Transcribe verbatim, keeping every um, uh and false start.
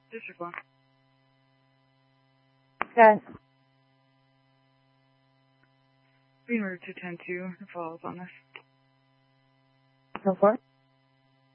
District one. Guys. Green River two ten two follows on this. Go for it.